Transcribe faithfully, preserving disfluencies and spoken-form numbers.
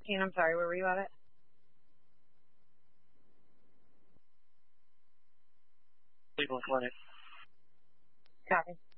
Kane, I'm sorry, where were you at it? Cleveland Clinic. Copy.